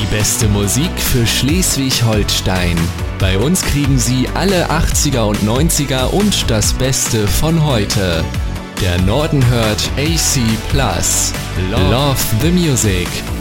Die beste Musik für Schleswig-Holstein. Bei uns kriegen Sie alle 80er und 90er und das Beste von heute. Der Norden hört AC+. Love the Music.